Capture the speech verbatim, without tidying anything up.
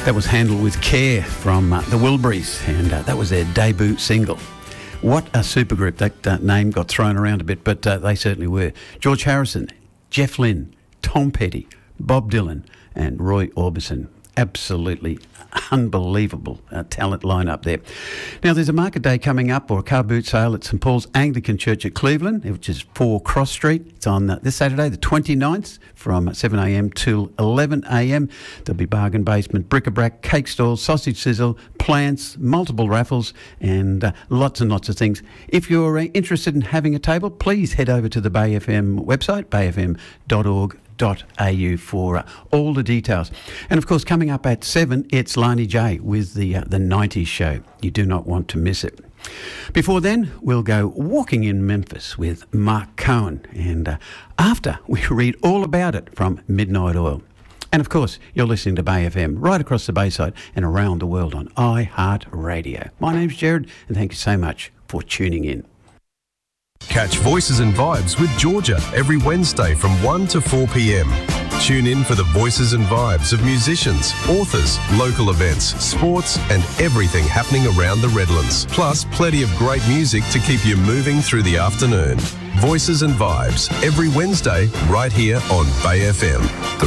That was handled with care from uh, the Wilburys, and uh, that was their debut single. What a supergroup. That uh, name got thrown around a bit, but uh, they certainly were. George Harrison, Jeff Lynne, Tom Petty, Bob Dylan and Roy Orbison. Absolutely unbelievable uh, talent lineup there. Now, there's a market day coming up, or a car boot sale at St Paul's Anglican Church at Cleveland, which is four Cross Street. It's on uh, this Saturday, the twenty-ninth, from seven a m till eleven a m. There'll be bargain basement, bric-a-brac, cake stalls, sausage sizzle, plants, multiple raffles, and uh, lots and lots of things. If you're uh, interested in having a table, please head over to the Bay F M website, bay f m dot org dot a u for uh, all the details. And of course, coming up at seven, it's Lani J with the uh, the nineties show. You do not want to miss it. Before then, we'll go walking in Memphis with Mark Cohen, and uh, after we read all about it from Midnight Oil. And of course, you're listening to Bay F M right across the Bayside and around the world on iHeartRadio. My name's Jared, and thank you so much for tuning in. Catch Voices and Vibes with Georgia every Wednesday from one to four p m. Tune in for the voices and vibes of musicians, authors, local events, sports and everything happening around the Redlands. Plus plenty of great music to keep you moving through the afternoon. Voices and Vibes every Wednesday right here on Bay F M.